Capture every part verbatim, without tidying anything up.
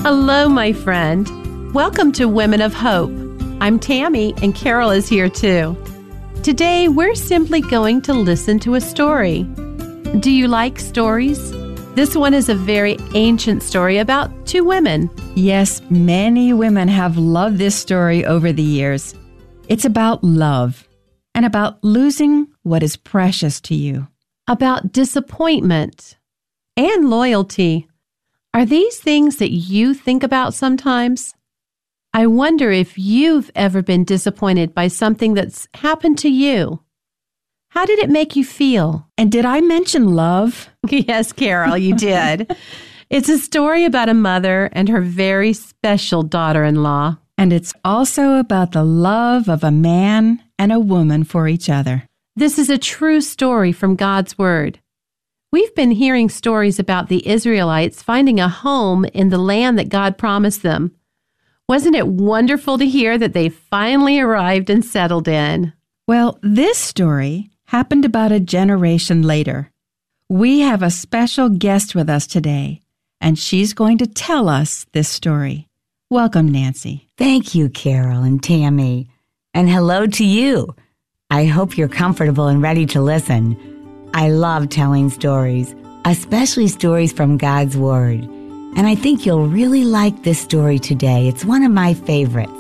Hello, my friend. Welcome to Women of Hope. I'm Tammy, and Carol is here too. Today, we're simply going to listen to a story. Do you like stories? This one is a very ancient story about two women. Yes, many women have loved this story over the years. It's about love and about losing what is precious to you. About disappointment and loyalty. Are these things that you think about sometimes? I wonder if you've ever been disappointed by something that's happened to you. How did it make you feel? And did I mention love? Yes, Carol, you did. It's a story about a mother and her very special daughter-in-law. And it's also about the love of a man and a woman for each other. This is a true story from God's Word. We've been hearing stories about the Israelites finding a home in the land that God promised them. Wasn't it wonderful to hear that they finally arrived and settled in? Well, this story happened about a generation later. We have a special guest with us today, and she's going to tell us this story. Welcome, Nancy. Thank you, Carol and Tammy. And hello to you. I hope you're comfortable and ready to listen. I love telling stories, especially stories from God's Word. And I think you'll really like this story today. It's one of my favorites.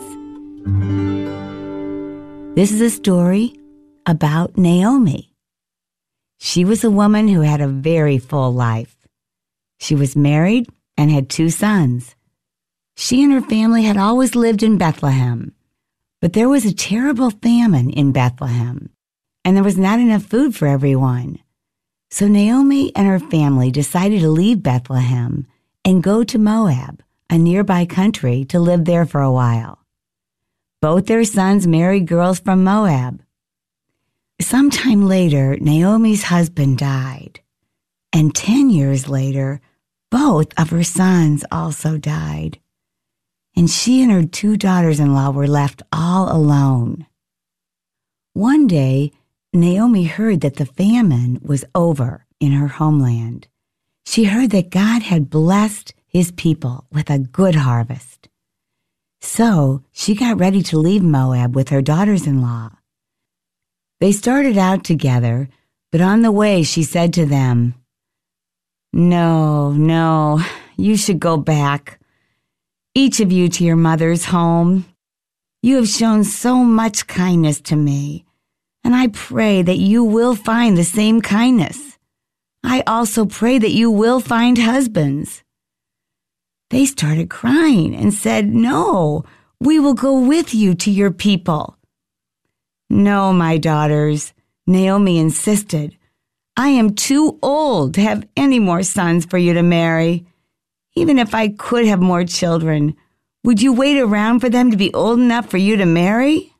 This is a story about Naomi. She was a woman who had a very full life. She was married and had two sons. She and her family had always lived in Bethlehem. But there was a terrible famine in Bethlehem, and there was not enough food for everyone. So Naomi and her family decided to leave Bethlehem and go to Moab, a nearby country, to live there for a while. Both their sons married girls from Moab. Sometime later, Naomi's husband died, and ten years later, both of her sons also died. And she and her two daughters-in-law were left all alone. One day, Naomi heard that the famine was over in her homeland. She heard that God had blessed his people with a good harvest. So she got ready to leave Moab with her daughters-in-law. They started out together, but on the way she said to them, "No, no, you should go back. Each of you to your mother's home. You have shown so much kindness to me, and I pray that you will find the same kindness. I also pray that you will find husbands." They started crying and said, "No, we will go with you to your people." "No, my daughters," Naomi insisted. "I am too old to have any more sons for you to marry. Even if I could have more children, would you wait around for them to be old enough for you to marry?"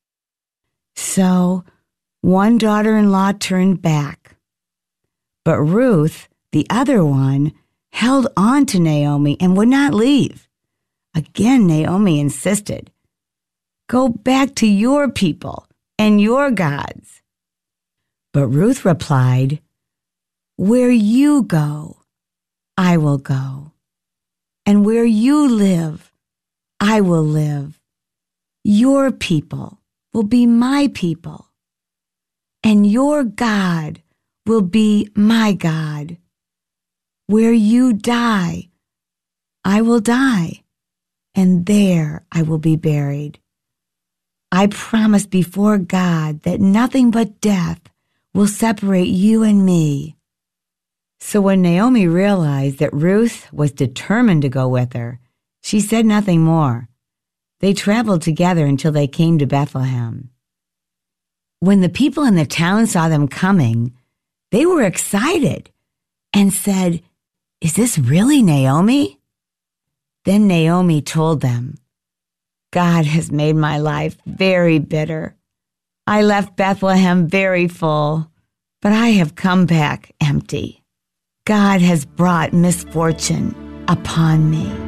So one daughter-in-law turned back. But Ruth, the other one, held on to Naomi and would not leave. Again, Naomi insisted, "Go back to your people and your gods." But Ruth replied, "Where you go, I will go. And where you live, I will live. Your people will be my people, and your God will be my God. Where you die, I will die, and there I will be buried. I promise before God that nothing but death will separate you and me." So when Naomi realized that Ruth was determined to go with her, she said nothing more. They traveled together until they came to Bethlehem. When the people in the town saw them coming, they were excited and said, "Is this really Naomi?" Then Naomi told them, "God has made my life very bitter. I left Bethlehem very full, but I have come back empty. God has brought misfortune upon me."